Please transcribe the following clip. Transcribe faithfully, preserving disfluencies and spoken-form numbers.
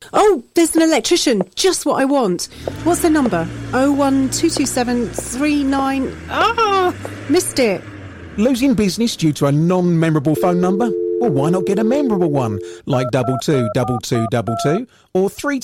Oh, there's an electrician. Just what I want. What's the number? oh one two two seven three nine... Ah, missed it. Losing business due to a non-memorable phone number? Well, why not get a memorable one, like double two double two double two or three